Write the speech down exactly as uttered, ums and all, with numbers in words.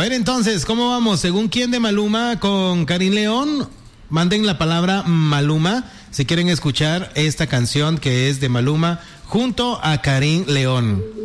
ver entonces, ¿cómo vamos? ¿Según quién de Maluma con Karim León? Manden la palabra Maluma si quieren escuchar esta canción que es de Maluma junto a Karim León.